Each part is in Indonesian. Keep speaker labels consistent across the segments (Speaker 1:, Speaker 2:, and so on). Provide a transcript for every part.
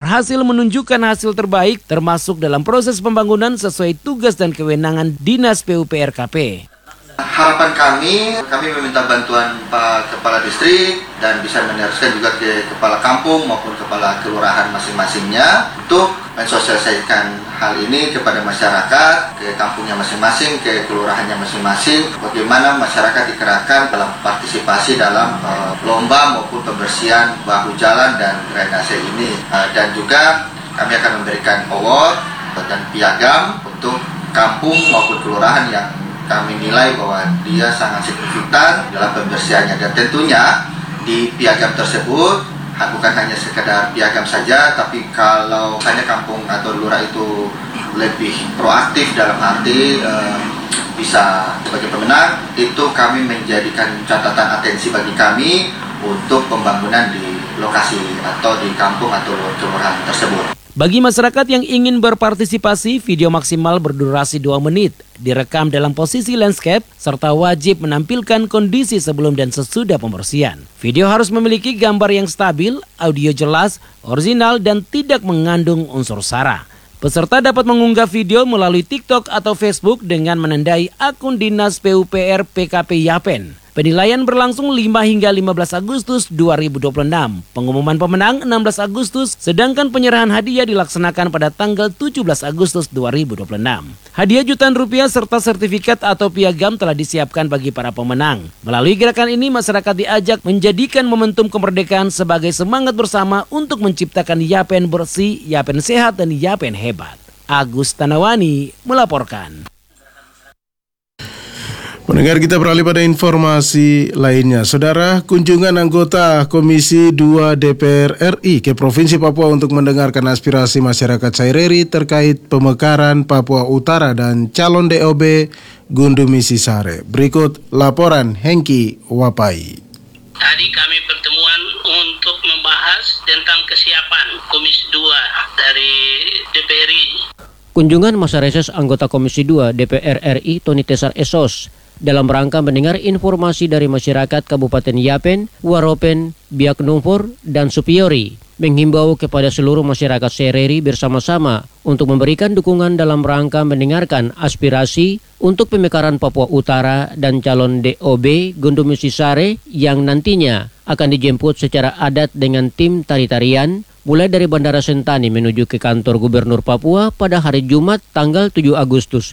Speaker 1: berhasil menunjukkan hasil terbaik termasuk dalam proses pembangunan sesuai tugas dan kewenangan Dinas PUPR KP.
Speaker 2: Harapan kami meminta bantuan Pak Kepala Distrik dan bisa meneruskan juga ke Kepala Kampung maupun Kepala Kelurahan masing-masingnya untuk mensosialisasikan hal ini kepada masyarakat, ke kampungnya masing-masing, ke kelurahannya masing-masing, bagaimana masyarakat dikerahkan dalam partisipasi dalam lomba maupun pembersihan bahu jalan dan drainase ini. Dan juga kami akan memberikan award dan piagam untuk kampung maupun kelurahan yang kami nilai bahwa dia sangat signifikan dalam pembersihannya, dan tentunya di piagam tersebut bukan hanya sekedar piagam saja, tapi kalau misalnya kampung atau lurah itu lebih proaktif dalam arti bisa sebagai pemenang, itu kami menjadikan catatan atensi bagi kami untuk pembangunan di lokasi atau di kampung atau kelurahan tersebut.
Speaker 1: Bagi masyarakat yang ingin berpartisipasi, video maksimal berdurasi 2 menit, direkam dalam posisi landscape, serta wajib menampilkan kondisi sebelum dan sesudah pembersihan. Video harus memiliki gambar yang stabil, audio jelas, orisinal, dan tidak mengandung unsur sara. Peserta dapat mengunggah video melalui TikTok atau Facebook dengan menandai akun Dinas PUPR PKP Yapen. Penilaian berlangsung 5 hingga 15 Agustus 2026. Pengumuman pemenang 16 Agustus, sedangkan penyerahan hadiah dilaksanakan pada tanggal 17 Agustus 2026. Hadiah jutaan rupiah serta sertifikat atau piagam telah disiapkan bagi para pemenang. Melalui gerakan ini, masyarakat diajak menjadikan momentum kemerdekaan sebagai semangat bersama untuk menciptakan Yapen bersih, Yapen sehat, dan Yapen hebat. Agus Tanawani melaporkan.
Speaker 3: Pendengar, kita beralih pada informasi lainnya. Saudara, kunjungan anggota Komisi 2 DPR RI ke Provinsi Papua untuk mendengarkan aspirasi masyarakat Saireri terkait pemekaran Papua Utara dan calon DOB Gundumi Sisare. Berikut laporan Hengki Wapai.
Speaker 4: Tadi kami pertemuan untuk membahas tentang kesiapan Komisi 2 dari DPR RI.
Speaker 5: Kunjungan masa reses anggota Komisi 2 DPR RI Tony Tesar Esos dalam rangka mendengar informasi dari masyarakat Kabupaten Yapen, Waropen, Biak Numfor, dan Supiori, menghimbau kepada seluruh masyarakat Saireri bersama-sama untuk memberikan dukungan dalam rangka mendengarkan aspirasi untuk pemekaran Papua Utara dan calon DOB Gundumi Sisare yang nantinya akan dijemput secara adat dengan tim tari-tarian mulai dari Bandara Sentani menuju ke kantor Gubernur Papua pada hari Jumat tanggal 7 Agustus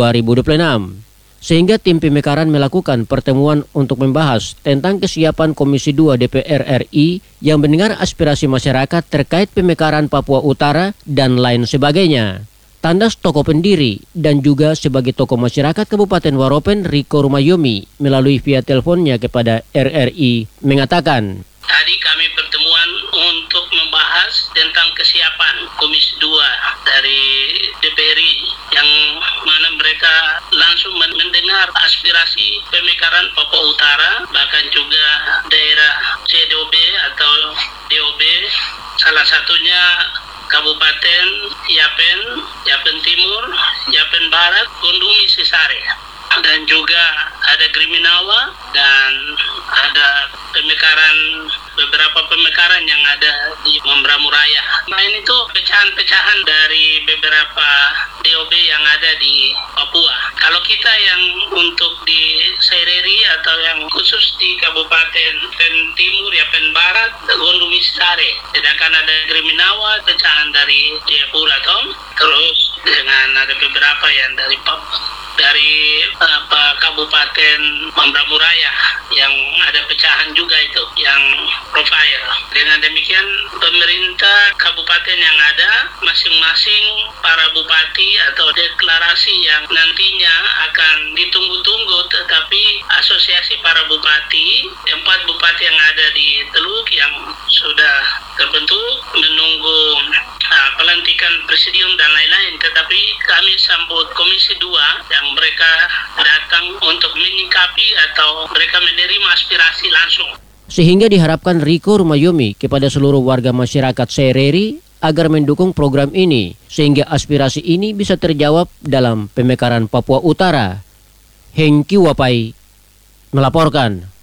Speaker 5: 2026. Sehingga tim pemekaran melakukan pertemuan untuk membahas tentang kesiapan Komisi 2 DPR RI yang mendengar aspirasi masyarakat terkait pemekaran Papua Utara dan lain sebagainya. Tandas tokoh pendiri dan juga sebagai tokoh masyarakat Kabupaten Waropen, Riko Rumayomi, melalui via teleponnya kepada RRI mengatakan,
Speaker 4: tadi kami pertemuan untuk membahas tentang kesiapan Komisi 2 dari DPR RI yang mana mereka langsung mendengar aspirasi pemekaran Papua Utara, bahkan juga daerah CDOB atau DOB, salah satunya Kabupaten Yapen, Yapen Timur, Yapen Barat, Gundumi Sisare. Dan juga ada Griminawa dan ada beberapa pemekaran yang ada di Mambramu Raya. Nah, ini tuh pecahan-pecahan dari beberapa DOB yang ada di Papua. Kalau kita yang untuk di Saireri atau yang khusus di Kabupaten Timur, Yapen Barat, Gundumi Sisare. Sedangkan ada Griminawa, pecahan dari Jayapura, terus dengan ada beberapa yang dari Kabupaten Mambramu Raya yang ada pecahan juga itu yang profile. Dengan demikian pemerintah kabupaten yang ada masing-masing para bupati atau deklarasi yang nantinya akan ditunggu-tunggu, tetapi asosiasi para bupati, 4 bupati yang ada di Teluk yang sudah terbentuk menunggu pelantikan presidium dan lain-lain, tetapi kami sambut Komisi 2 yang mereka datang untuk menyikapi atau mereka menerima aspirasi langsung.
Speaker 5: Sehingga diharapkan Riko Rumayomi kepada seluruh warga masyarakat Saireri agar mendukung program ini sehingga aspirasi ini bisa terjawab dalam pemekaran Papua Utara. Hengki Wapai melaporkan.